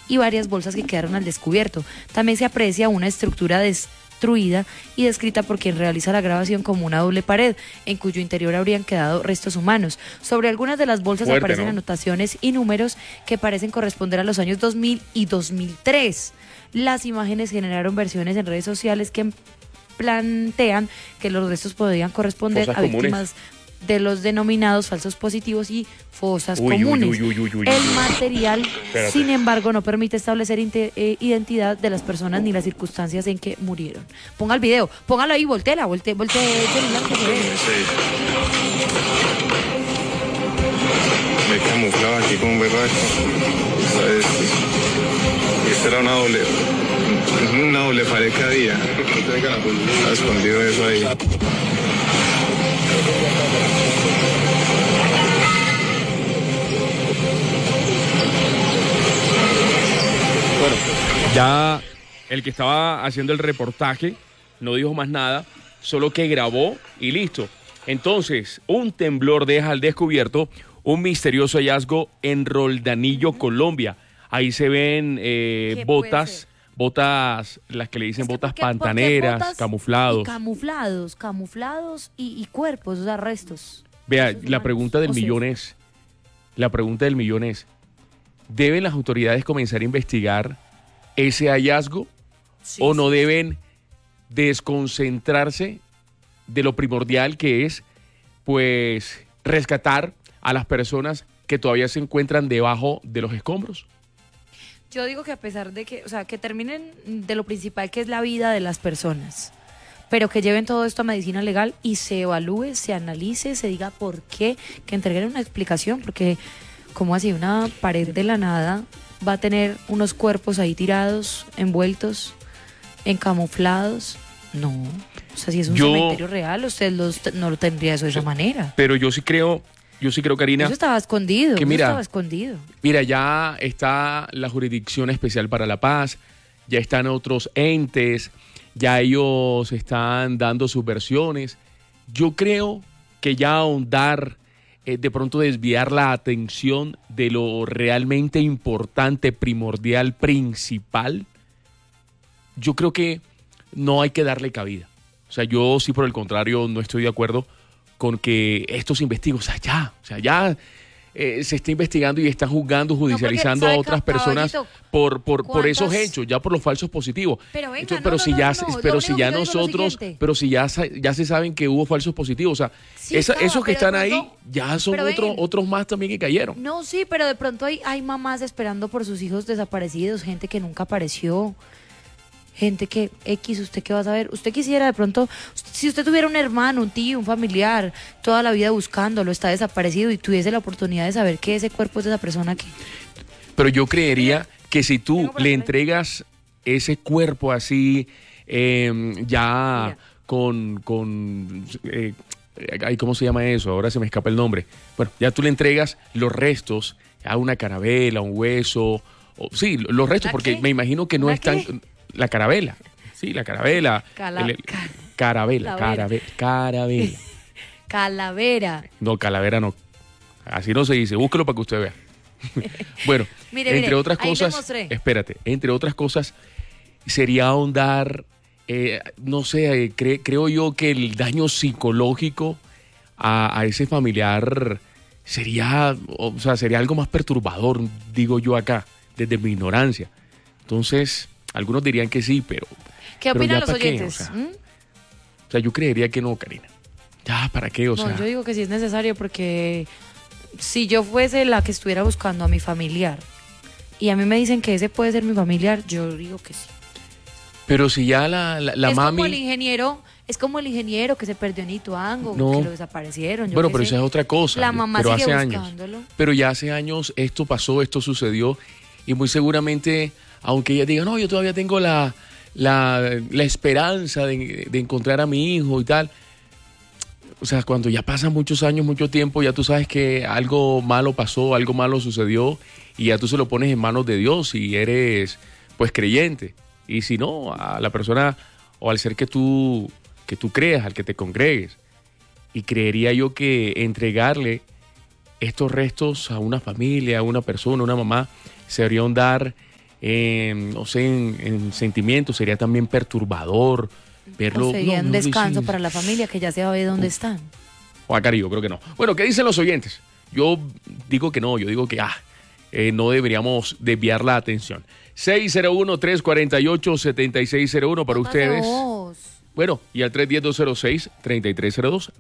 y varias bolsas que quedaron al descubierto. También se aprecia una estructura destruida y descrita por quien realiza la grabación como una doble pared, en cuyo interior habrían quedado restos humanos. Sobre algunas de las bolsas aparecen anotaciones y números que parecen corresponder a los años 2000 y 2003. Las imágenes generaron versiones en redes sociales que plantean que los restos podrían corresponder a víctimas de los denominados falsos positivos y fosas comunes. El material, sin embargo, no permite establecer identidad de las personas ni las circunstancias en que murieron. Ponga el video, póngalo ahí, voltee el celular que se ve. Me camuflaba aquí con un berraco. Esta era una doble pared cada día. Ha escondido eso ahí. Bueno, ya el que estaba haciendo el reportaje no dijo más nada, solo que grabó y listo. Entonces, un temblor deja al descubierto un misterioso hallazgo en Roldanillo, Colombia. Ahí se ven botas, las que le dicen botas pantaneras, botas camuflados. Camuflados y cuerpos, o sea, restos. Vea, la pregunta del millón es, ¿deben las autoridades comenzar a investigar ese hallazgo o no deben desconcentrarse de lo primordial que es, pues, rescatar a las personas que todavía se encuentran debajo de los escombros? Yo digo que a pesar de que, o sea, que terminen de lo principal que es la vida de las personas, pero que lleven todo esto a medicina legal y se evalúe, se analice, se diga por qué, que entreguen una explicación, porque como así una pared de la nada va a tener unos cuerpos ahí tirados, envueltos, encamuflados. No, o sea, si es un cementerio real, usted no lo tendría eso de esa manera. Pero yo sí creo, Karina, eso estaba escondido, Mira, ya está la Jurisdicción Especial para la Paz, ya están otros entes, ya ellos están dando sus versiones. Yo creo que ya ahondar, de pronto desviar la atención de lo realmente importante, primordial, principal, yo creo que no hay que darle cabida. O sea, yo sí, por el contrario, no estoy de acuerdo con que esto se investigue. O sea, ya se está investigando y está juzgando, judicializando a otras personas por esos hechos, ya por los falsos positivos. Pero si ya se saben que hubo falsos positivos, o sea, sí esos que están ahí ya son otros más también que cayeron. No, sí, pero de pronto hay mamás esperando por sus hijos desaparecidos, gente que nunca apareció. Gente que, ¿usted qué va a saber? Usted quisiera de pronto, si usted tuviera un hermano, un tío, un familiar, toda la vida buscándolo, está desaparecido y tuviese la oportunidad de saber que ese cuerpo es de esa persona que... Pero yo creería que si tú le entregas ese cuerpo así, ya con ¿cómo se llama eso? Ahora se me escapa el nombre. Bueno, ya tú le entregas los restos a una carabela, un hueso, sí, los restos, porque me imagino que no están... La carabela. Sí, la carabela. Calavera. No, calavera no. Así no se dice. Búsquelo para que usted vea. Bueno, entre otras cosas, espérate, entre otras cosas, sería ahondar, no sé, creo yo que el daño psicológico a ese familiar sería algo más perturbador, digo yo acá, desde mi ignorancia. Entonces... Algunos dirían que sí, pero... ¿Qué opinan los oyentes? O sea, yo creería que no, Karina. Ya, ¿para qué? No, yo digo que sí es necesario porque si yo fuese la que estuviera buscando a mi familiar y a mí me dicen que ese puede ser mi familiar, yo digo que sí. Pero si ya la mami... Es como el ingeniero que se perdió en Ituango, que lo desaparecieron. Bueno, pero esa es otra cosa. La mamá pero sigue hace buscándolo. Años. Pero ya hace años esto pasó, esto sucedió y muy seguramente... Aunque ella diga, no, yo todavía tengo la esperanza de encontrar a mi hijo y tal. O sea, cuando ya pasan muchos años, mucho tiempo, ya tú sabes que algo malo pasó, algo malo sucedió y ya tú se lo pones en manos de Dios y eres, pues, creyente. Y si no, a la persona o al ser que tú creas, al que te congregues. Y creería yo que entregarle estos restos a una familia, a una persona, a una mamá, se debería ahondar no sé, en sentimientos, sería también perturbador verlo. O sería un descanso sí. para la familia que ya se sabe dónde están. Juan Cari, yo creo que no. Bueno, ¿qué dicen los oyentes? Yo digo que no, yo digo que no deberíamos desviar la atención. 601-348-7601 para ustedes. Bueno, y al 310-206-3302,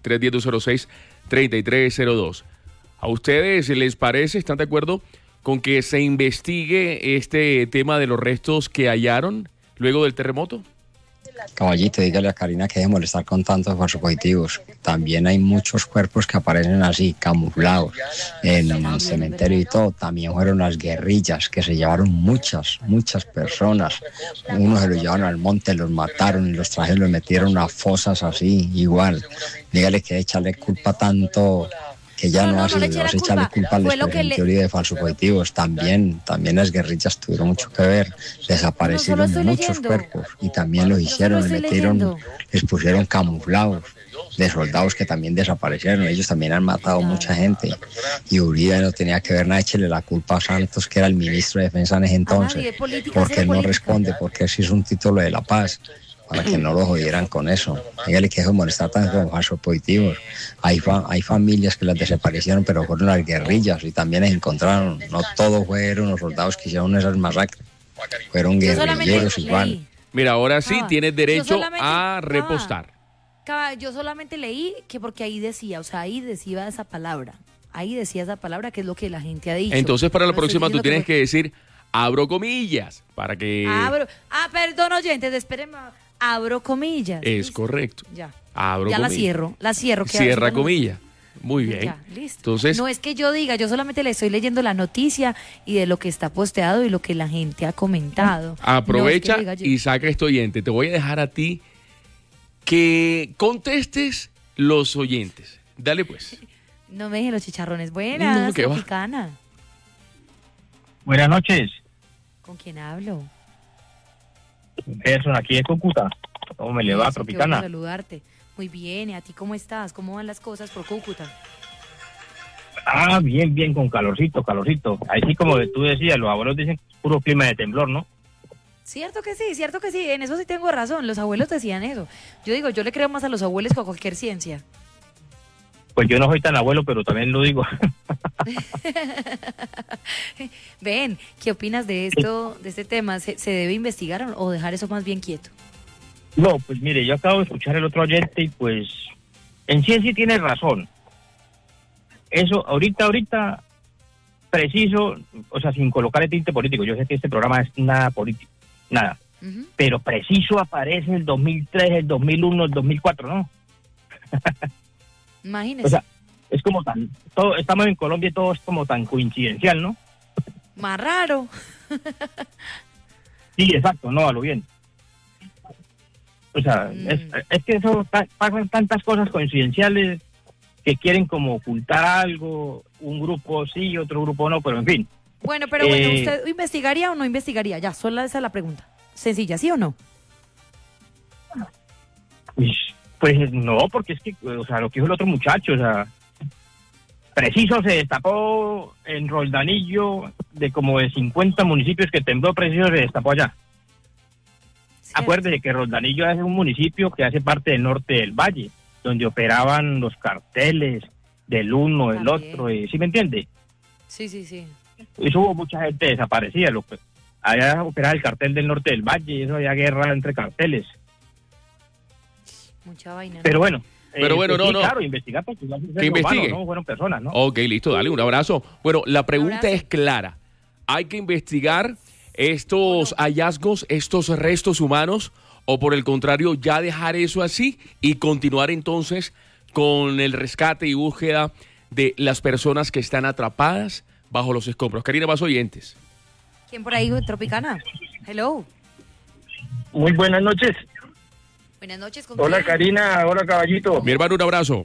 310-206-3302. ¿A ustedes les parece, están de acuerdo con que se investigue este tema de los restos que hallaron luego del terremoto? Caballito, dígale a Karina que deje de molestar con tantos falsos positivos. También hay muchos cuerpos que aparecen así, camuflados, en el cementerio y todo. También fueron las guerrillas que se llevaron muchas personas. Unos se los llevaron al monte, los mataron y los trajeron, los metieron a fosas así, igual. Dígale que echarle culpa tanto, que ya no hace echarle culpa a la teoría de falsos positivos. También las guerrillas tuvieron mucho que ver. Desaparecieron muchos cuerpos y también los hicieron, les pusieron camuflados de soldados que también desaparecieron. Ellos también han matado mucha gente. Y Uribe no tenía que ver nada, échele la culpa a Santos, que era el ministro de Defensa en ese entonces. Porque él no responde, porque él sí es un título de la paz, para que no lo jodieran con eso. Dígale que deje de molestar tanto con falsos positivos. Hay familias que las desaparecieron, pero fueron las guerrillas y también las encontraron. No todos fueron los soldados que hicieron esas masacres. Fueron guerrilleros igual. Mira, ahora sí tienes derecho a repostar. Yo solamente leí que porque ahí decía esa palabra. Ahí decía esa palabra, que es lo que la gente ha dicho. Entonces, para la próxima tú tienes que decir, abro comillas, para que... Perdón, oyentes, espérenme. Abro comillas. Es ¿listo? Correcto. Ya. Abro ya comillas. La cierro. Cierra comilla. Muy bien. Ya, listo. Entonces, no es que yo diga, yo solamente le estoy leyendo la noticia y de lo que está posteado y lo que la gente ha comentado. Aprovecha no es y saca esto oyente. Te voy a dejar a ti que contestes los oyentes. Dale pues. No me dejes los chicharrones. Buenas, Tropicana. Buenas noches. ¿Con quién hablo? Gerson, aquí de Cúcuta. ¿Cómo me le va, Tropicana? Quiero saludarte. Muy bien, ¿y a ti cómo estás? ¿Cómo van las cosas por Cúcuta? Bien, con calorcito. Ahí sí, como tú decías, los abuelos dicen puro clima de temblor, ¿no? Cierto que sí, en eso sí tengo razón, los abuelos decían eso. Yo digo, yo le creo más a los abuelos que a cualquier ciencia. Pues yo no soy tan abuelo, pero también lo digo. Ven, ¿qué opinas de esto, de este tema? ¿Se debe investigar o dejar eso más bien quieto? No, pues mire, yo acabo de escuchar el otro oyente y pues en sí tiene razón. Eso, ahorita, preciso, o sea, sin colocar el tinte político, yo sé que este programa es nada político, nada, pero preciso aparece el 2003, el 2001, el 2004, ¿no? Imagínese. O sea, es como todo, estamos en Colombia y todo es como tan coincidencial, ¿no? Más raro. Sí, exacto, no, a lo bien. O sea, es que eso pasan tantas cosas coincidenciales que quieren como ocultar algo, un grupo sí, otro grupo no, pero en fin. Bueno, ¿usted investigaría o no investigaría? Ya, solo esa es la pregunta. Sencilla, ¿sí o no? Pues no, porque es que, o sea, lo que dijo el otro muchacho, o sea, preciso se destapó en Roldanillo, de como de 50 municipios que tembló, preciso se destapó allá. ¿Cierto? Acuérdese que Roldanillo es un municipio que hace parte del norte del valle, donde operaban los carteles del uno, del otro, ¿sí me entiende? Sí. Eso hubo mucha gente desaparecida, allá operaba el cartel del norte del valle, eso había guerra entre carteles. Mucha vaina. Pero bueno. No. Claro, investigar porque que investigue. No fueron personas, ¿no? Ok, listo, dale, un abrazo. Bueno, la pregunta es clara. ¿Hay que investigar estos hallazgos, estos restos humanos, o por el contrario, ya dejar eso así y continuar entonces con el rescate y búsqueda de las personas que están atrapadas bajo los escombros? Karina, más oyentes. ¿Quién por ahí, Tropicana? Hello. Muy buenas noches. Buenas noches. Hola, Karina. Hola, caballito. Mi hermano, un abrazo.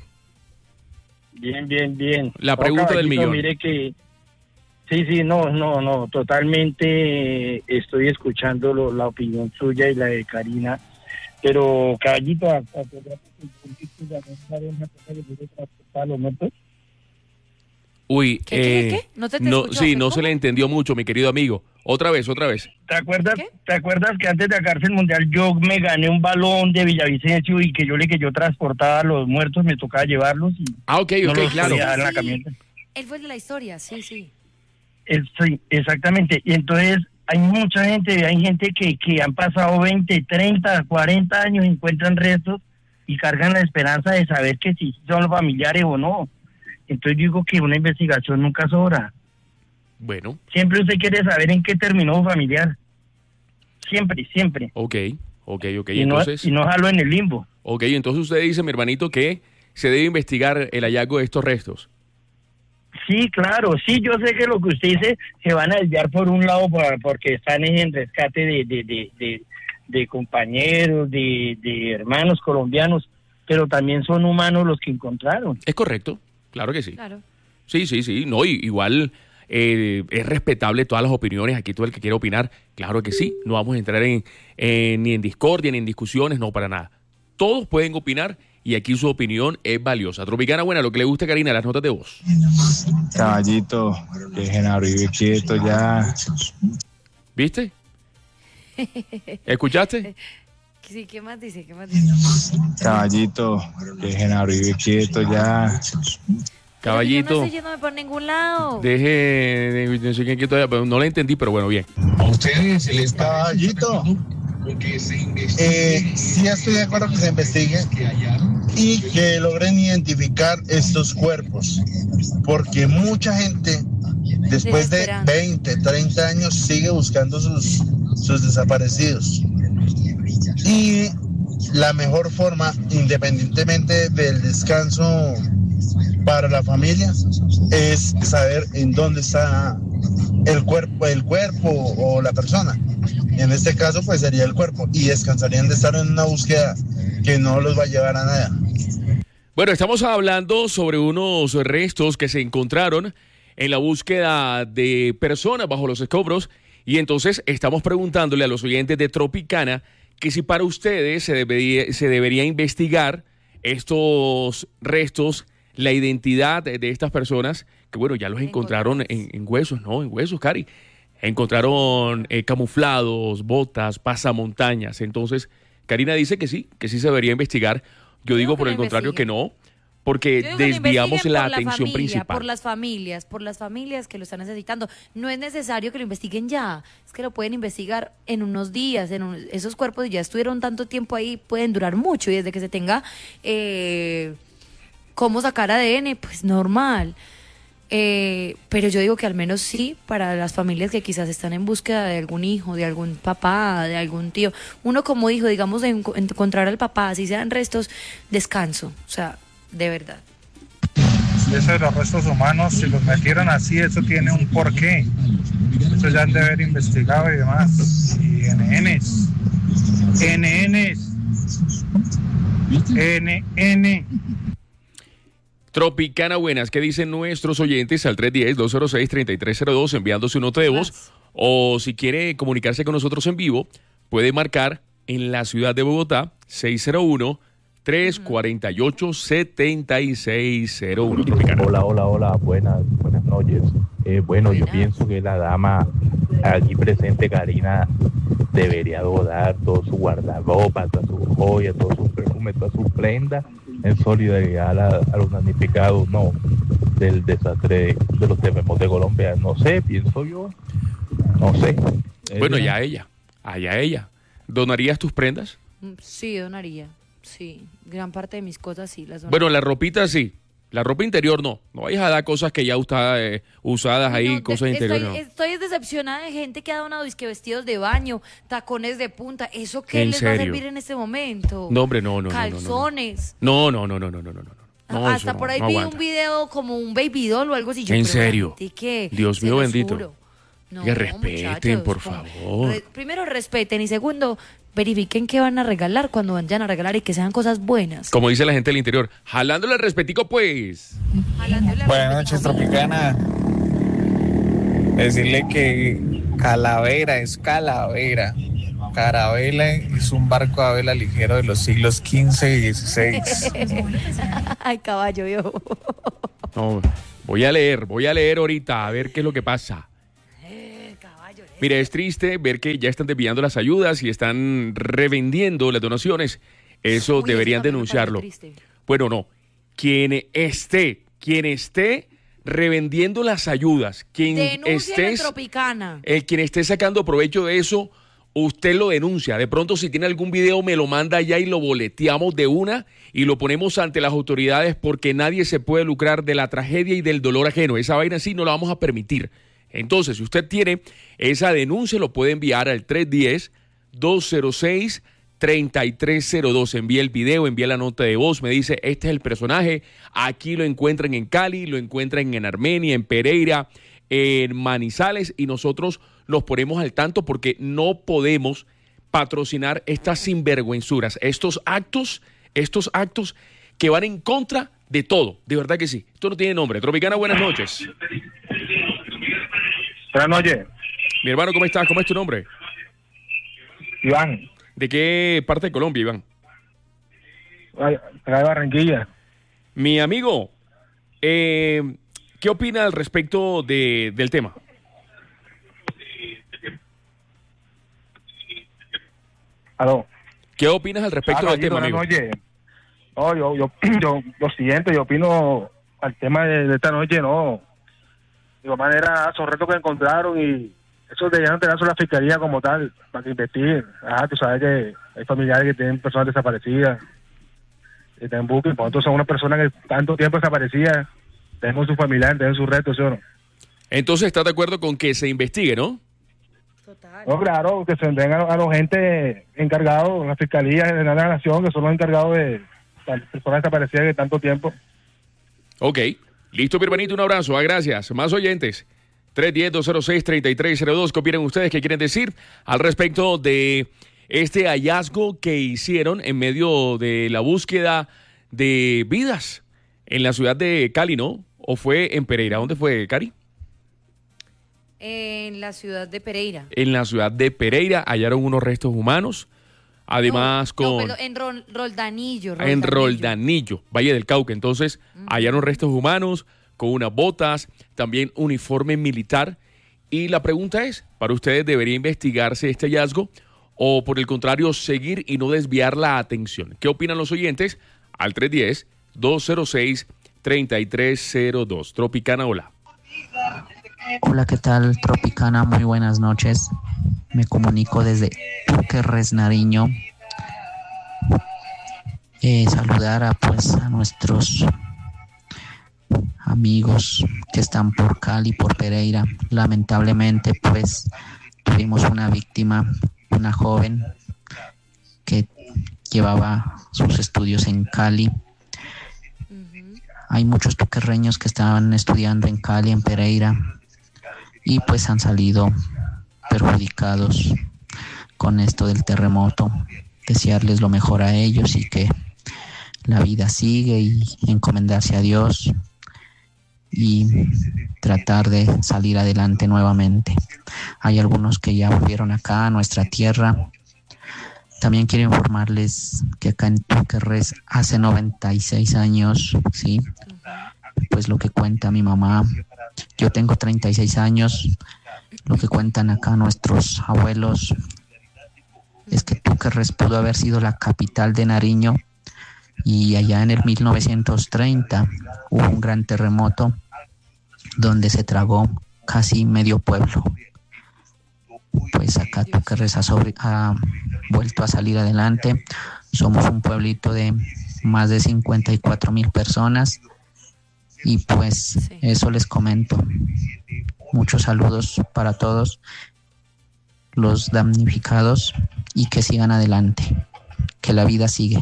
Bien. La pregunta del millón. Mire que... Sí, no, totalmente estoy escuchando la opinión suya y la de Karina, pero, caballito, Uy, ¿Qué? ¿No te no, escuchó? sí, no ¿Cómo? se le entendió mucho, mi querido amigo. Otra vez. ¿Te acuerdas, ¿Qué? ¿Te acuerdas que antes de acabarse el Mundial yo me gané un balón de Villavicencio y que yo transportaba a los muertos, me tocaba llevarlos y Ah, ok, no los claro. podía dejar en la Sí. camioneta? Él fue el de la historia, sí. Sí, exactamente. Y entonces hay mucha gente, hay gente que han pasado 20, 30, 40 años y encuentran restos y cargan la esperanza de saber que si son familiares o no. Entonces digo que una investigación nunca sobra. Bueno, Siempre usted quiere saber en qué terminó su familiar. Siempre. ok. Y no dejarlo en el limbo. Ok, entonces usted dice, mi hermanito, que se debe investigar el hallazgo de estos restos. Sí, claro, sí, yo sé que lo que usted dice se van a desviar por un lado porque están en rescate de compañeros, de hermanos colombianos, pero también son humanos los que encontraron. Es correcto, claro que sí. Claro. Sí, no, igual es respetable todas las opiniones, aquí todo el que quiera opinar, claro que sí, no vamos a entrar ni en discordia, ni en discusiones, no, para nada. Todos pueden opinar y aquí su opinión es valiosa. Tropicana buena, lo que le guste, Karina, las notas de voz. Caballito, dejen a Uribe quieto ya. ¿Viste? ¿Escuchaste? Sí, ¿qué más dice? Caballito, dejen a Uribe quieto ya. Caballito, Yo no estoy yéndome por ningún lado. no sé quién todavía, pero no la entendí, pero bueno, bien. Caballito, sí estoy de acuerdo que se investigue y que logren identificar estos cuerpos, porque mucha gente después de 20, 30 años sigue buscando sus desaparecidos. Y la mejor forma, independientemente del descanso para la familia, es saber en dónde está el cuerpo o la persona. En este caso, pues sería el cuerpo, y descansarían de estar en una búsqueda que no los va a llevar a nada. Bueno, estamos hablando sobre unos restos que se encontraron en la búsqueda de personas bajo los escombros, y entonces estamos preguntándole a los oyentes de Tropicana que si para ustedes se debería investigar estos restos, la identidad de estas personas, que bueno, ya los encontraron en huesos, ¿no? En huesos, Cari. Encontraron camuflados, botas, pasamontañas. Entonces, Karina dice que sí se debería investigar. Yo digo por el contrario que no, porque desviamos la atención principal. Por las familias que lo están necesitando. No es necesario que lo investiguen ya, es que lo pueden investigar en unos días. Esos cuerpos ya estuvieron tanto tiempo ahí, pueden durar mucho, y desde que se tenga cómo sacar ADN, pues normal. Pero yo digo que al menos sí, para las familias que quizás están en búsqueda de algún hijo, de algún papá, de algún tío, uno como hijo, digamos, de encontrar al papá, así sean restos, descanso, o sea, de verdad. Eso de los restos humanos, si los metieron así, eso tiene un porqué. Eso ya han de haber investigado y demás. Y NNs. Tropicana buenas, ¿qué dicen nuestros oyentes al 310-206-3302 enviando su nota de voz? O si quiere comunicarse con nosotros en vivo, puede marcar en la ciudad de Bogotá 601-348-7601. Tropicana. Hola, buenas noches. Yo pienso que la dama aquí presente, Karina, debería donar todo su guardarropa, todas sus joyas, todo su perfume, todas sus prendas en solidaridad a los damnificados, no, del desastre de los terremotos de Colombia. No sé, pienso yo, no sé. Bueno, allá ella. ¿Donarías tus prendas? Sí, donaría, sí, gran parte de mis cosas sí las donaría. Bueno, la ropita sí. La ropa interior no vayas a dar cosas que ya usadas ahí, cosas interiores. No. Estoy decepcionada de gente que ha donado disque vestidos de baño, tacones de punta. ¿Eso qué ¿En les va a serio? servir en este momento? No, hombre, no. Calzones. No. Hasta por ahí vi un video como un baby doll o algo así. ¿En serio? ¿Qué? Dios mío bendito. Juro. No, que respeten, muchachos, por favor. Primero respeten y segundo, verifiquen qué van a regalar cuando vayan a regalar y que sean cosas buenas. Como dice la gente del interior, jalándole el respetico, pues. Buenas noches, Tropicana. Decirle que Calavera es calavera. Carabela es un barco a vela ligero de los siglos XV y XVI. Ay, caballo, yo. No, Voy a leer ahorita a ver qué es lo que pasa. Mire, es triste ver que ya están desviando las ayudas y están revendiendo las donaciones. Eso deberían denunciarlo. Bueno, no. Quien esté revendiendo las ayudas, quien esté sacando provecho de eso, usted lo denuncia. De pronto, si tiene algún video, me lo manda allá y lo boleteamos de una y lo ponemos ante las autoridades, porque nadie se puede lucrar de la tragedia y del dolor ajeno. Esa vaina sí no la vamos a permitir. Entonces, si usted tiene esa denuncia, lo puede enviar al 310-206-3302. Envía el video, envía la nota de voz, me dice, este es el personaje, aquí lo encuentran en Cali, lo encuentran en Armenia, en Pereira, en Manizales, y nosotros nos ponemos al tanto, porque no podemos patrocinar estas sinvergüenzuras, estos actos que van en contra de todo, de verdad que sí. Esto no tiene nombre. Tropicana, buenas noches. Buenas noches. Mi hermano, ¿cómo estás? ¿Cómo es tu nombre? Iván. ¿De qué parte de Colombia, Iván? De Barranquilla. Mi amigo, ¿qué opina al respecto del tema? ¿Aló? ¿Qué opinas al respecto del tema, amigo? Oye, no, yo lo siguiente, yo opino al tema de esta noche, no. De igual manera, son retos que encontraron y eso deberían tener sobre la fiscalía como tal, para que investiguen. Tú sabes que hay familiares que tienen personas desaparecidas, que están en búsqueda, por entonces son una persona que tanto tiempo desaparecida, tenemos su familiar, tenemos sus retos, ¿sí o no? Entonces, ¿estás de acuerdo con que se investigue, no? Total. No, claro, que se tengan a los gente encargados, la Fiscalía General de la Nación, que son los encargados de las personas desaparecidas de tanto tiempo. Ok. Listo, mi hermanito, un abrazo. Gracias. Más oyentes. 310-206-3302. ¿Qué opinan ustedes? ¿Qué quieren decir al respecto de este hallazgo que hicieron en medio de la búsqueda de vidas en la ciudad de Cali, ¿no? ¿O fue en Pereira? ¿Dónde fue, Cari? En la ciudad de Pereira. En la ciudad de Pereira hallaron unos restos humanos. Además, en Roldanillo. En Roldanillo, Valle del Cauca. Entonces, hallaron restos humanos con unas botas, también uniforme militar. Y la pregunta es, ¿para ustedes debería investigarse este hallazgo o, por el contrario, seguir y no desviar la atención? ¿Qué opinan los oyentes? Al 310-206-3302. Tropicana, hola. Hola, ¿qué tal, Tropicana? Muy buenas noches. Me comunico desde Túquerres, Nariño. Saludar a nuestros amigos que están por Cali, por Pereira. Lamentablemente, tuvimos una víctima, una joven que llevaba sus estudios en Cali. Hay muchos tuquerreños que estaban estudiando en Cali, en Pereira, y han salido perjudicados con esto del terremoto. Desearles lo mejor a ellos y que la vida sigue, y encomendarse a Dios y tratar de salir adelante nuevamente. Hay algunos que ya volvieron acá a nuestra tierra. También quiero informarles que acá en Túquerres hace 96 años, ¿sí? Lo que cuenta mi mamá, yo tengo 36 años, lo que cuentan acá nuestros abuelos es que Túquerres pudo haber sido la capital de Nariño, y allá en el 1930 hubo un gran terremoto donde se tragó casi medio pueblo. Acá Túquerres ha vuelto a salir adelante. Somos un pueblito de más de 54,000 personas y eso les comento. Muchos saludos para todos los damnificados y que sigan adelante, que la vida sigue.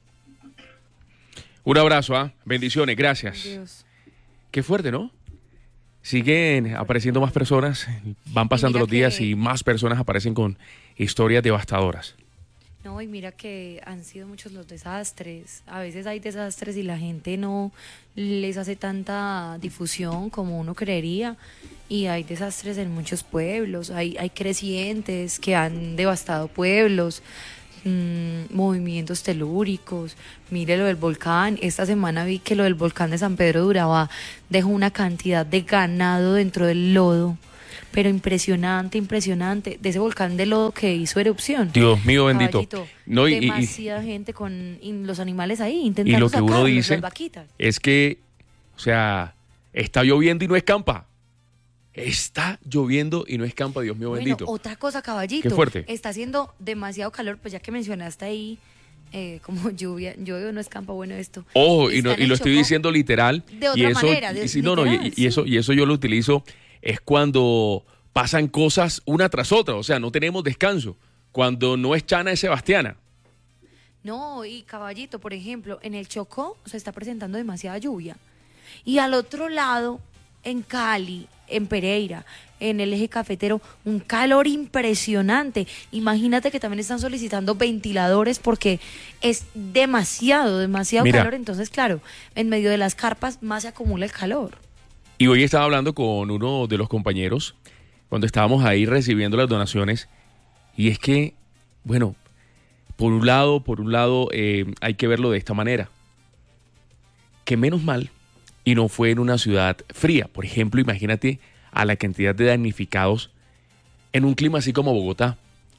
Un abrazo, bendiciones, gracias. Dios. Qué fuerte, ¿no? Siguen apareciendo más personas, van pasando los días y más personas aparecen con historias devastadoras. No, y mira que han sido muchos los desastres. A veces hay desastres y la gente no les hace tanta difusión como uno creería. Y hay desastres en muchos pueblos, hay crecientes que han devastado pueblos. movimientos telúricos. Mire lo del volcán. Esta semana vi que lo del volcán de San Pedro de Urabá dejó una cantidad de ganado dentro del lodo, pero impresionante, de ese volcán de lodo que hizo erupción. Dios mío bendito. No, demasiada gente con los animales ahí intentando y lo que sacarlos, uno dice las vaquitas. Es que, o sea, está lloviendo y no escampa. Está lloviendo y no escampa, Dios mío bendito. Otra cosa, Caballito. Qué fuerte. Está haciendo demasiado calor, pues ya que mencionaste ahí como lluvia, no escampa, bueno esto. Ojo, y lo estoy diciendo literal. De otra manera. Y eso yo lo utilizo es cuando pasan cosas una tras otra, o sea, no tenemos descanso. Cuando no es Chana, es Sebastiana. No, y Caballito, por ejemplo, en el Chocó se está presentando demasiada lluvia. Y al otro lado, en Cali, en Pereira, en el eje cafetero, un calor impresionante. Imagínate que también están solicitando ventiladores porque es demasiado calor. Entonces, claro, en medio de las carpas más se acumula el calor. Y hoy estaba hablando con uno de los compañeros cuando estábamos ahí recibiendo las donaciones, y es que, bueno, por un lado hay que verlo de esta manera, que menos mal y no fue en una ciudad fría. Por ejemplo, imagínate a la cantidad de damnificados en un clima así como Bogotá,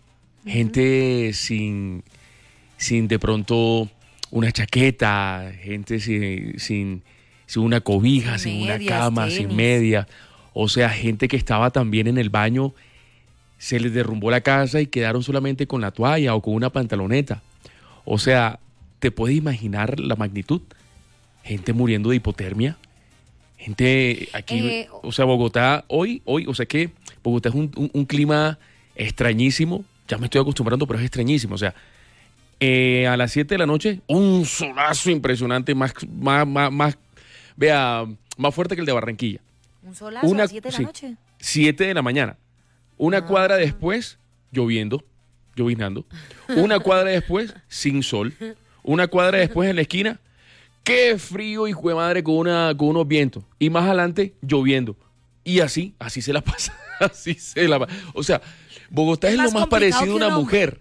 gente sin de pronto una chaqueta, gente sin una cobija, sin una cama, tenis, sin media. O sea, gente que estaba también en el baño, se les derrumbó la casa y quedaron solamente con la toalla o con una pantaloneta. O sea, ¿te puedes imaginar la magnitud? Gente muriendo de hipotermia. Gente aquí, o sea, Bogotá, hoy, o sea que Bogotá es un clima extrañísimo. Ya me estoy acostumbrando, pero es extrañísimo. O sea, a las 7 de la noche, un solazo impresionante, más fuerte que el de Barranquilla. ¿Un solazo a las 7 de la noche? 7 de la mañana. Una cuadra después, lloviznando. Una cuadra después, sin sol. Una cuadra después, en la esquina, qué frío, hijo de madre, con unos vientos. Y más adelante, lloviendo. Y así se la pasa. O sea, Bogotá es lo más parecido a una mujer.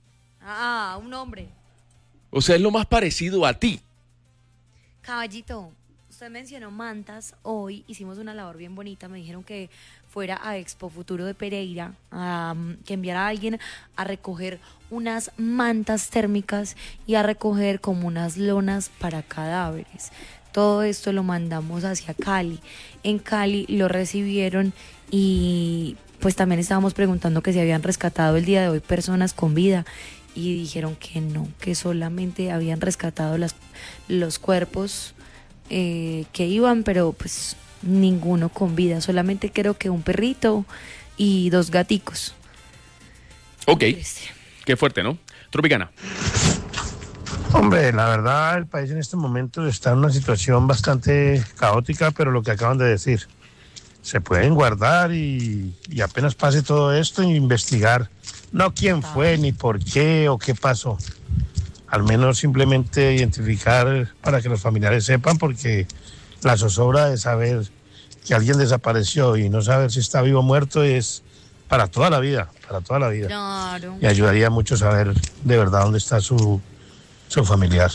Un hombre. O sea, es lo más parecido a ti. Caballito, usted mencionó mantas. Hoy hicimos una labor bien bonita. Me dijeron que fuera a Expo Futuro de Pereira, que enviara a alguien a recoger unas mantas térmicas y a recoger como unas lonas para cadáveres. Todo esto lo mandamos hacia Cali. En Cali lo recibieron y pues también estábamos preguntando que si habían rescatado el día de hoy personas con vida, y dijeron que no, que solamente habían rescatado los cuerpos que iban, pero pues ninguno con vida, solamente creo que un perrito y 2 gaticos. Ok, qué fuerte, ¿no? Tropicana. Hombre, la verdad el país en este momento está en una situación bastante caótica, pero lo que acaban de decir, se pueden guardar y apenas pase todo esto, investigar, no quién fue, ni por qué o qué pasó. Al menos simplemente identificar para que los familiares sepan, porque la zozobra de saber que alguien desapareció y no saber si está vivo o muerto es para toda la vida. Claro. Y ayudaría mucho saber de verdad dónde está su familiar.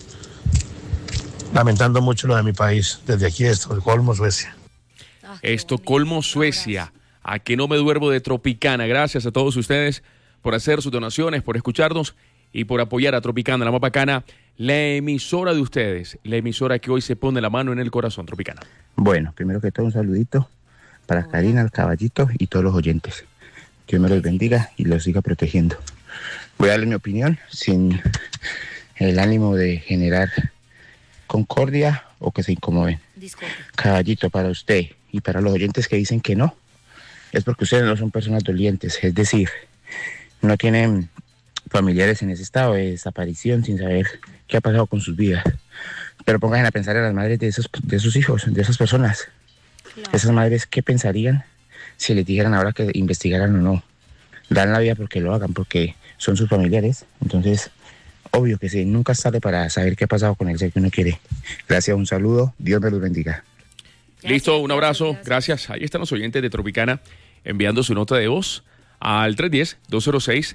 Lamentando mucho lo de mi país, desde aquí, Estocolmo, Suecia. Estocolmo, Suecia. A que no me duermo de Tropicana. Gracias a todos ustedes por hacer sus donaciones, por escucharnos y por apoyar a Tropicana, la más bacana, la emisora de ustedes, la emisora que hoy se pone la mano en el corazón. Tropicana. Bueno, primero que todo un saludito para Karina, el Caballito y todos los oyentes. Dios me los bendiga y los siga protegiendo. Voy a darle mi opinión sin el ánimo de generar concordia o que se incomoden. Disculpe. Caballito, para usted y para los oyentes que dicen que no, es porque ustedes no son personas dolientes, es decir, no tienen familiares en ese estado de desaparición sin saber qué ha pasado con sus vidas. Pero pónganse a pensar en las madres de esos hijos, de esas personas. Claro. Esas madres, ¿qué pensarían si les dijeran ahora que investigaran o no? Dan la vida porque lo hagan, porque son sus familiares. Entonces, obvio que sí, nunca es tarde para saber qué ha pasado con el ser que uno quiere. Gracias, un saludo, Dios me los bendiga. Listo, un abrazo, gracias. Ahí están los oyentes de Tropicana enviando su nota de voz al 310-206-30.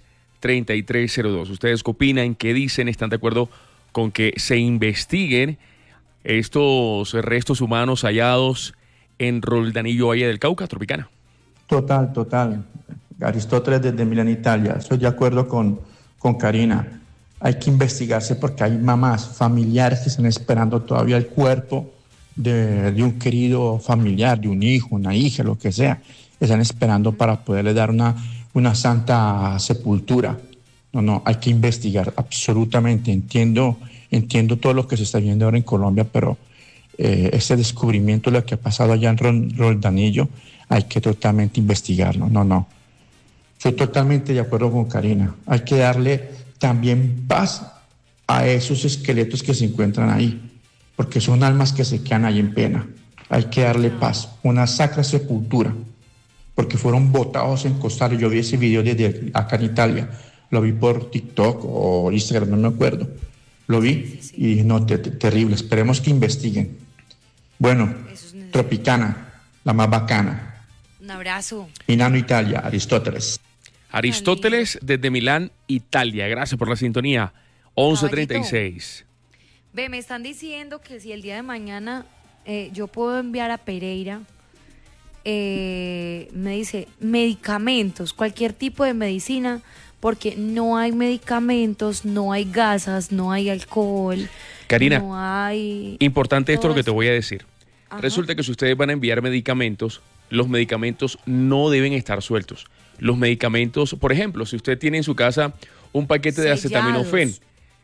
11-3302. ¿Ustedes qué opinan? ¿Qué dicen? ¿Están de acuerdo con que se investiguen estos restos humanos hallados en Roldanillo, Valle del Cauca, Tropicana? Total. Aristóteles desde Milán, Italia. Estoy de acuerdo con Karina. Hay que investigarse porque hay mamás, familiares que están esperando todavía el cuerpo de un querido familiar, de un hijo, una hija, lo que sea. Están esperando para poderle dar una santa sepultura. No, hay que investigar absolutamente. Entiendo todo lo que se está viendo ahora en Colombia, pero ese descubrimiento, lo que ha pasado allá en Roldanillo, hay que totalmente investigarlo. No. Estoy totalmente de acuerdo con Karina. Hay que darle también paz a esos esqueletos que se encuentran ahí, porque son almas que se quedan ahí en pena. Hay que darle paz, una sacra sepultura, porque fueron botados en costales. Yo vi ese video desde acá en Italia, lo vi por TikTok o Instagram, no me acuerdo. Lo vi y dije, no, terrible, esperemos que investiguen. Bueno, Tropicana, la más bacana. Un abrazo. Milano, Italia, Aristóteles. Aristóteles desde Milán, Italia. Gracias por la sintonía. 11:36. Ve, me están diciendo que si el día de mañana yo puedo enviar a Pereira, me dice medicamentos, cualquier tipo de medicina, porque no hay medicamentos, no hay gasas, no hay alcohol. Karina, no hay... importante esto lo que te voy a decir. Ajá. Resulta que si ustedes van a enviar medicamentos, los medicamentos no deben estar sueltos. Los medicamentos, por ejemplo, si usted tiene en su casa un paquete de acetaminofén,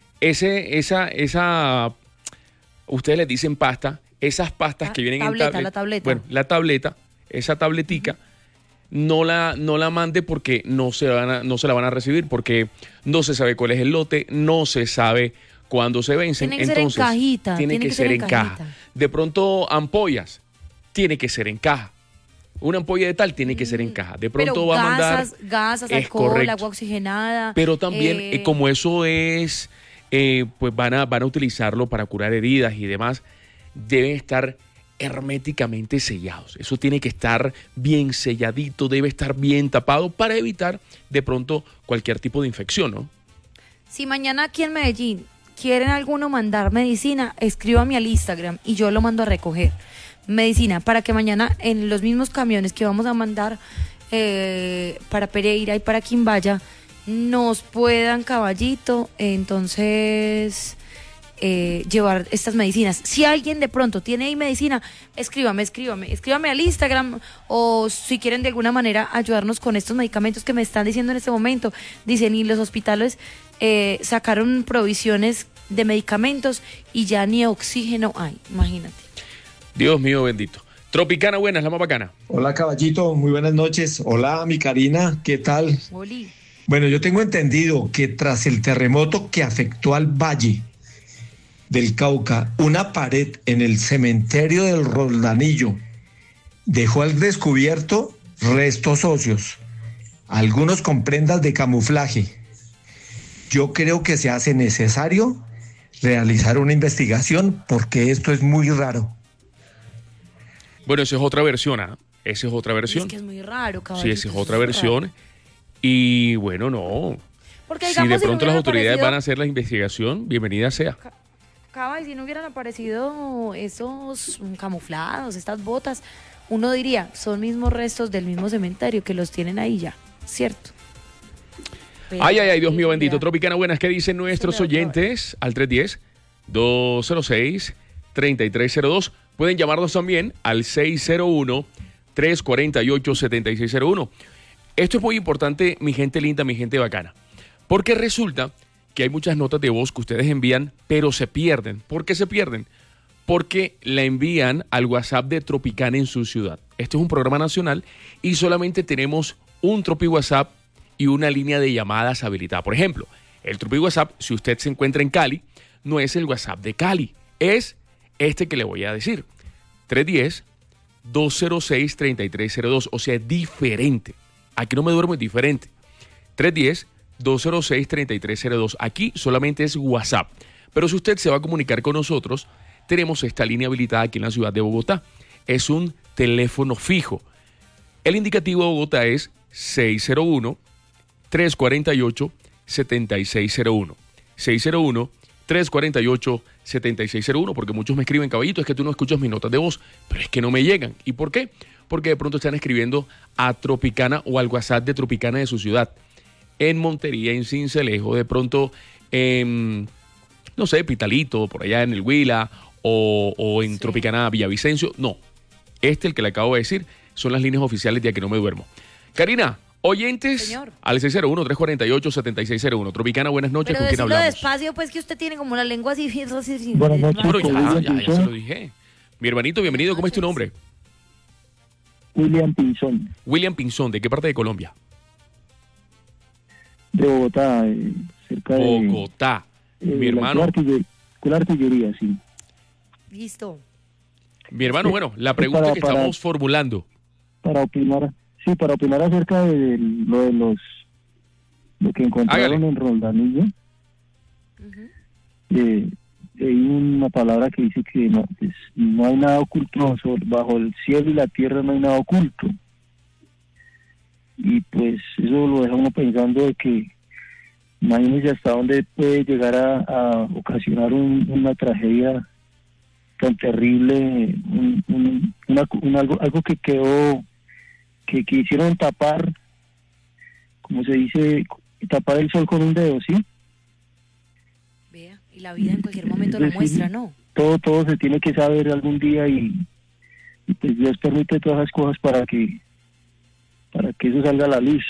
ustedes le dicen pasta, esas pastas que vienen en la tableta. Bueno, la tableta, esa tabletica, no la mande porque no se la van a recibir, porque no se sabe cuál es el lote, no se sabe cuándo se vencen. Tiene que ser en cajita. Tiene que ser en caja. De pronto, ampollas, tiene que ser en caja. Una ampolla de tal tiene que ser en caja. De pronto pero va a mandar... gasas, alcohol, correcto. agua oxigenada. Pero también, como eso es, pues van a utilizarlo para curar heridas y demás, deben estar herméticamente sellados. Eso tiene que estar bien selladito, debe estar bien tapado para evitar de pronto cualquier tipo de infección, ¿no? Si mañana aquí en Medellín quieren alguno mandar medicina, escríbame al Instagram y yo lo mando a recoger. Medicina, para que mañana en los mismos camiones que vamos a mandar para Pereira y para Quimbaya nos puedan, caballito, entonces llevar estas medicinas. Si alguien de pronto tiene ahí medicina, escríbame al Instagram, o si quieren de alguna manera ayudarnos con estos medicamentos que me están diciendo en este momento. Dicen, y los hospitales sacaron provisiones de medicamentos y ya ni oxígeno hay, imagínate. Dios mío bendito. Tropicana, buenas, la más bacana. Hola, caballito, muy buenas noches. Hola, mi Karina, ¿qué tal? Oli. Bueno, yo tengo entendido que tras el terremoto que afectó al Valle del Cauca, una pared en el cementerio del Roldanillo dejó al descubierto restos óseos, algunos con prendas de camuflaje. Yo creo que se hace necesario realizar una investigación porque esto es muy raro. Bueno, esa es otra versión, ¿ah? Esa es otra versión. Es que es muy raro, caballito. Sí, esa es otra versión. Y bueno, no. Porque, si digamos, de pronto las autoridades aparecido... van a hacer la investigación, bienvenida sea. Y si no hubieran aparecido esos camuflados, estas botas, uno diría, son mismos restos del mismo cementerio que los tienen ahí ya, ¿cierto? Pero, ay, Dios mío bendito. Tropicana, buenas, ¿qué dicen nuestros oyentes? Al 310-206-3302. Pueden llamarnos también al 601-348-7601. Esto es muy importante, mi gente linda, mi gente bacana, porque resulta que hay muchas notas de voz que ustedes envían, pero se pierden. ¿Por qué se pierden? Porque la envían al WhatsApp de Tropicana en su ciudad. Este es un programa nacional y solamente tenemos un Tropi WhatsApp y una línea de llamadas habilitada. Por ejemplo, el Tropi WhatsApp, si usted se encuentra en Cali, no es el WhatsApp de Cali, es este que le voy a decir, 310-206-3302, o sea, es diferente. Aquí no me duermo, es diferente. 310-206-3302, aquí solamente es WhatsApp. Pero si usted se va a comunicar con nosotros, tenemos esta línea habilitada aquí en la ciudad de Bogotá. Es un teléfono fijo. El indicativo de Bogotá es 601-348-7601. 601-348-7601. 601-348-7601, porque muchos me escriben, caballito, es que tú no escuchas mis notas de voz, pero es que no me llegan. ¿Y por qué? Porque de pronto están escribiendo a Tropicana o al WhatsApp de Tropicana de su ciudad. En Montería, en Sincelejo, de pronto en, no sé, Pitalito, por allá en el Huila, o en Tropicana Villavicencio. No, el que le acabo de decir, son las líneas oficiales de A Que No Me Duermo. Karina, oyentes, señor, al 601-348-7601. Tropicana, buenas noches, pero ¿con quién hablamos? despacio, pues, que usted tiene como la lengua así. Buenas noches. Pero ya se lo dije. Mi hermanito, bienvenido, ¿cómo es tu nombre? William Pinzón. William Pinzón, ¿de qué parte de Colombia? De Bogotá, cerca de Bogotá. Mi hermano. Con la artillería, sí. Listo. Mi hermano, bueno, la pregunta que estamos formulando. Para opinar acerca de lo que encontraron en Roldanillo. Hay una palabra que dice que no hay nada oculto bajo el cielo y la tierra, no hay nada oculto. Y pues eso lo deja uno pensando de que imagínense hasta dónde puede llegar a ocasionar una tragedia tan terrible, algo que quedó, que hicieron tapar, como se dice, tapar el sol con un dedo, ¿sí? Vea, y la vida en cualquier momento lo muestra, ¿no? Todo se tiene que saber algún día y pues Dios permite todas las cosas para que eso salga a la luz.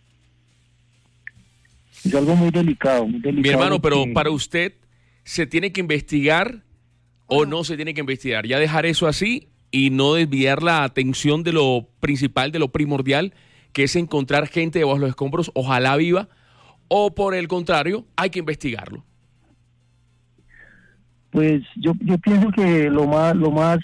Es algo muy delicado, muy delicado. Mi hermano, pero para usted, ¿se tiene que investigar o no se tiene que investigar? Ya dejar eso así y no desviar la atención de lo principal, de lo primordial, que es encontrar gente debajo de los escombros, ojalá viva, o por el contrario, hay que investigarlo. Pues yo pienso que lo más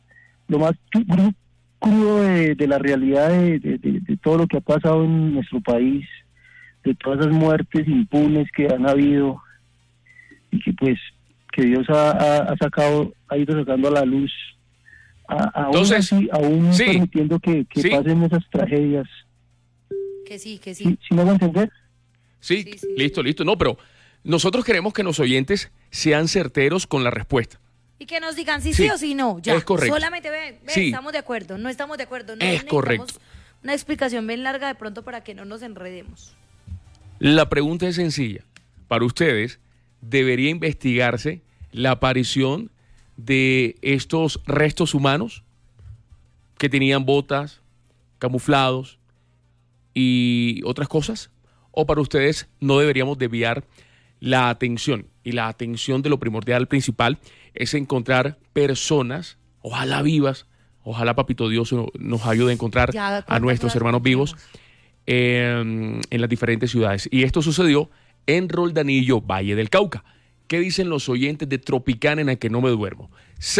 crudo de la realidad de todo lo que ha pasado en nuestro país, de todas esas muertes impunes que han habido y que pues que Dios ha ido sacando a la luz, entonces, aún permitiendo que pasen esas tragedias. Que sí. ¿Sí me van a entender? Sí, listo. No, pero nosotros queremos que los oyentes sean certeros con la respuesta. Y que nos digan sí o sí no, ya. Es correcto. Solamente estamos de acuerdo, no estamos de acuerdo. No es correcto. Una explicación bien larga de pronto para que no nos enredemos. La pregunta es sencilla. Para ustedes, ¿debería investigarse la aparición de estos restos humanos que tenían botas, camuflados y otras cosas? ¿O para ustedes no deberíamos desviar la atención? Y la atención de lo primordial, principal, es encontrar personas, ojalá vivas, ojalá Papito Dios nos ayude a encontrar a nuestros hermanos vivos en las diferentes ciudades. Y esto sucedió en Roldanillo, Valle del Cauca. ¿Qué dicen los oyentes de Tropicana en A Que No Me Duermo?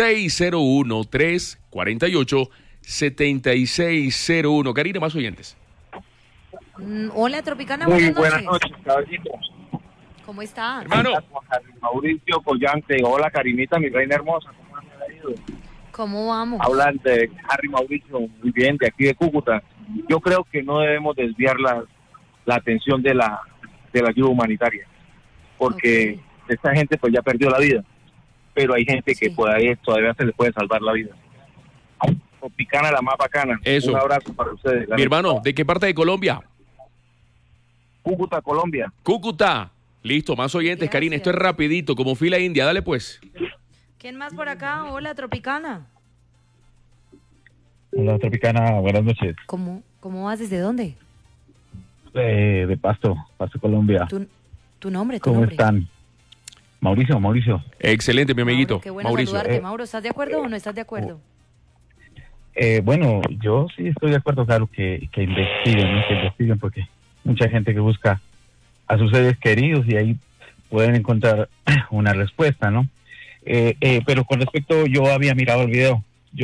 601-348-7601. Karina, más oyentes. Hola, Tropicana, buenas noches, caballito. ¿Cómo está? Hermano. Mauricio Collante. Hola, Karinita, mi reina hermosa. ¿Cómo han ido? ¿Cómo vamos? Hablan de Harry Mauricio, muy bien, de aquí de Cúcuta. Yo creo que no debemos desviar la atención de la ayuda humanitaria, porque esta gente pues ya perdió la vida, pero hay gente que todavía se le puede salvar la vida. Tropicana, la más bacana. Eso. Un abrazo para ustedes. Mi hermano, ¿de qué parte de Colombia? Cúcuta, Colombia. Cúcuta. Listo, más oyentes. Gracias. Karina, esto es rapidito, como fila india. Dale pues. ¿Quién más por acá? Hola, Tropicana. Hola, Tropicana. Buenas noches. ¿Cómo vas? ¿Desde dónde? De Pasto, Colombia. ¿Tu nombre? ¿Cómo están? Mauricio. Excelente, mi amiguito. Mauro, qué bueno Mauricio. saludarte. Mauro, ¿estás de acuerdo o no estás de acuerdo? Bueno, yo sí estoy de acuerdo, claro, que investiguen, ¿no? Que investiguen, porque mucha gente que busca a sus seres queridos y ahí pueden encontrar una respuesta, ¿no? Pero con respecto, yo había mirado el video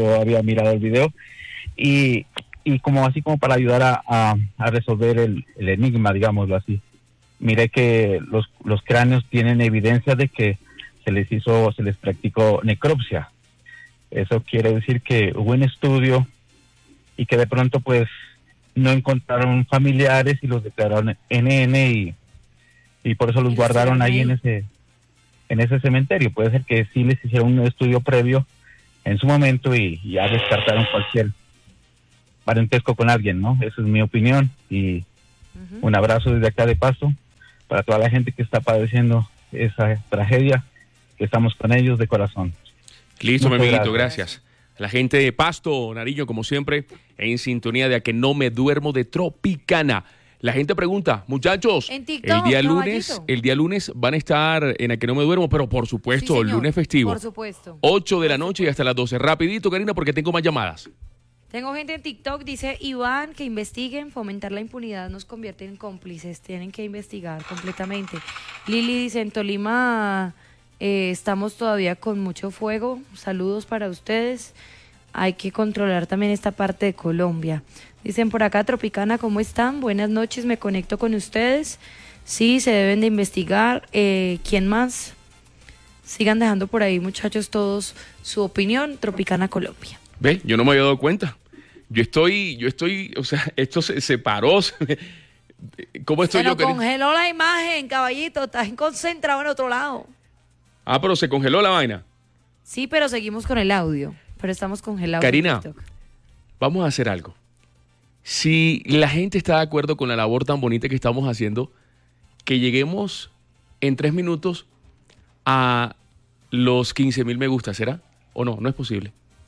y como así como para ayudar a resolver el enigma, digámoslo así. Miré que los cráneos tienen evidencia de que se les practicó necropsia. Eso quiere decir que hubo un estudio y que de pronto pues no encontraron familiares y los declararon NN y por eso los guardaron ahí en ese cementerio. Puede ser que sí les hicieron un estudio previo en su momento y ya descartaron cualquier parentesco con alguien, ¿no? Esa es mi opinión, y un abrazo desde acá de Pasto para toda la gente que está padeciendo esa tragedia, que estamos con ellos de corazón. Listo, mi Muchas amiguito, gracias. La gente de Pasto, Nariño, como siempre, en sintonía de A Que No Me Duermo de Tropicana. La gente pregunta, muchachos, En TikTok, el día lunes van a estar en A Que No Me Duermo, pero por supuesto, el lunes festivo. Por supuesto. 8 de la noche y hasta las 12. Rapidito, Karina, porque tengo más llamadas. Tengo gente en TikTok, dice Iván, que investiguen, fomentar la impunidad nos convierte en cómplices, tienen que investigar completamente. Lili dice, en Tolima estamos todavía con mucho fuego, saludos para ustedes, hay que controlar también esta parte de Colombia. Dicen por acá, Tropicana, ¿cómo están? Buenas noches, me conecto con ustedes. Sí, se deben de investigar. ¿Quién más? Sigan dejando por ahí, muchachos, todos su opinión. Tropicana Colombia. Ve, yo no me había dado cuenta. Yo estoy, o sea, esto se paró. ¿Cómo estoy Se yo? nos congeló la imagen, caballito, estás concentrado en otro lado. Ah, pero se congeló la vaina. Sí, pero seguimos con el audio, pero estamos congelados. Karina, en TikTok. vamos a hacer algo. Si la gente está de acuerdo con la labor tan bonita que estamos haciendo, que lleguemos en 3 minutos a los 15,000 me gusta, ¿será? ¿O no? No es posible.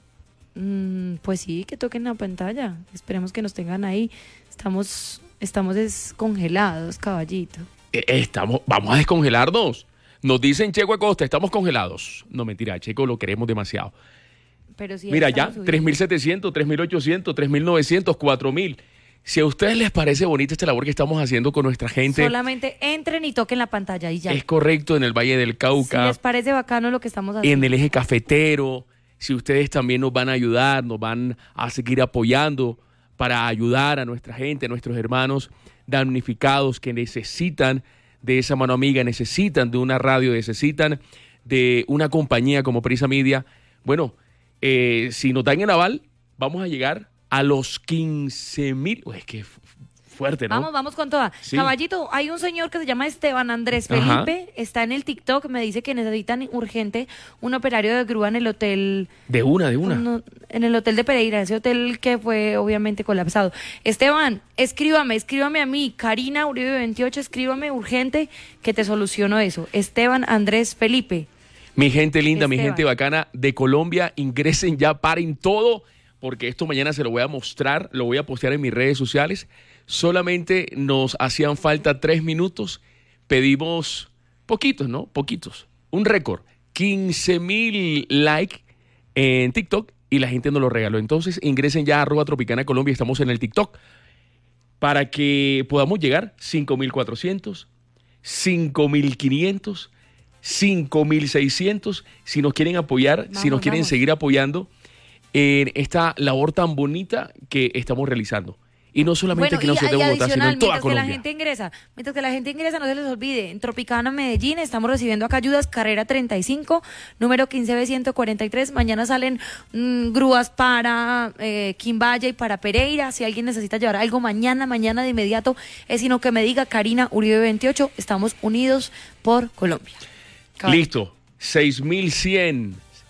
Pues sí, que toquen la pantalla. Esperemos que nos tengan ahí. Estamos descongelados, caballito. Vamos a descongelarnos. Nos dicen Checo Acosta, estamos congelados. No, mentira, Checo lo queremos demasiado. Pero sí, mira, ya, 3,700, 3,800, 3,900, 4,000. Si a ustedes les parece bonita esta labor que estamos haciendo con nuestra gente. Solamente entren y toquen la pantalla y ya. Es correcto, en el Valle del Cauca. Si les parece bacano lo que estamos haciendo. En el eje cafetero. Si ustedes también nos van a ayudar, nos van a seguir apoyando para ayudar a nuestra gente, a nuestros hermanos damnificados que necesitan de esa mano amiga, necesitan de una radio, necesitan de una compañía como Prisa Media. Bueno, si nos dan el aval, vamos a llegar a los 15,000. Es que fuerte, ¿no? Vamos con toda. Sí. Caballito, hay un señor que se llama Esteban Andrés Felipe, está en el TikTok, me dice que necesitan urgente un operario de grúa en el hotel. De una. En el hotel de Pereira, ese hotel que fue obviamente colapsado. Esteban, escríbame a mí, Karina Uribe 28, escríbame urgente que te soluciono eso. Esteban Andrés Felipe. Mi gente linda, mi gente bacana de Colombia, ingresen ya, paren todo, porque esto mañana se lo voy a mostrar, lo voy a postear en mis redes sociales. Solamente nos hacían falta 3 minutos, pedimos poquitos, ¿no? Poquitos, un récord, 15,000 likes en TikTok y la gente nos lo regaló. Entonces ingresen ya a @Tropicana Colombia, estamos en el TikTok, para que podamos llegar 5,400, 5,500, 5,600, si nos quieren apoyar, si nos quieren seguir apoyando en esta labor tan bonita que estamos realizando. Y no solamente aquí en Ciudad de Bogotá, sino en toda Colombia. Mientras que la gente ingresa, no se les olvide, en Tropicana Medellín estamos recibiendo acá ayudas, carrera 35, número 15B143. Mañana salen grúas para Quimbaye y para Pereira. Si alguien necesita llevar algo mañana de inmediato, es sino que me diga Karina Uribe 28. Estamos unidos por Colombia. Listo, 6,100,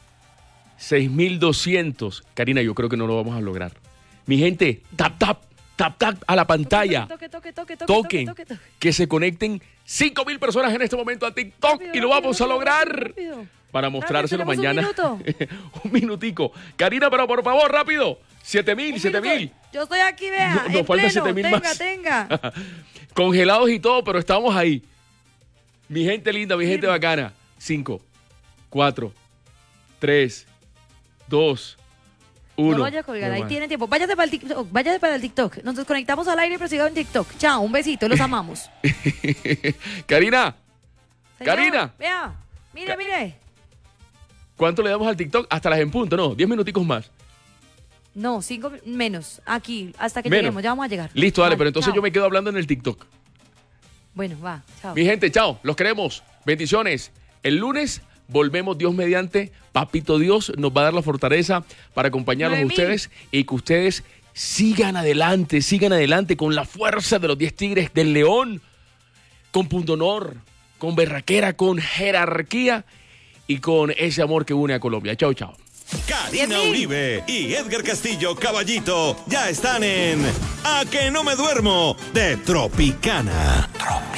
6,200. Karina, yo creo que no lo vamos a lograr. Mi gente, tap a la pantalla. Toquen, que se conecten 5,000 personas en este momento a TikTok y lo vamos a lograr para mostrárselo mañana. Un minutico. Karina, pero por favor, rápido. 7,000. Yo estoy aquí, vea. Nos faltan 7,000 más. Tenga. Congelados y todo, pero estamos ahí. Mi gente linda, mi gente bacana. 5, 4, 3, 2, 1. No vaya a colgar, ahí tienen tiempo. Váyase para el TikTok. Nos desconectamos al aire, pero sigan en TikTok. Chao, un besito, los amamos. Karina. Señor, Karina. Vea, mire. ¿Cuánto le damos al TikTok? Hasta las en punto, ¿no? 10 minuticos más. No, 5 menos. Aquí, hasta que lleguemos, ya vamos a llegar. Listo, dale, pero entonces yo me quedo hablando en el TikTok. Bueno, va, chao. Mi gente, chao, los queremos. Bendiciones. El lunes volvemos, Dios mediante. Papito Dios nos va a dar la fortaleza para acompañarlos a ustedes y que ustedes sigan adelante con la fuerza de los 10 Tigres del León, con pundonor, con berraquera, con jerarquía y con ese amor que une a Colombia. Chao, chao. Karina Uribe y Edgar Castillo Caballito ya están en A que no me duermo de Tropicana.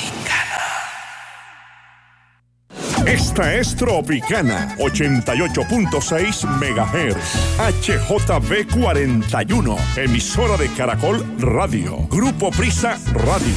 Esta es Tropicana 88.6 MHz HJB 41, emisora de Caracol Radio, Grupo Prisa Radio.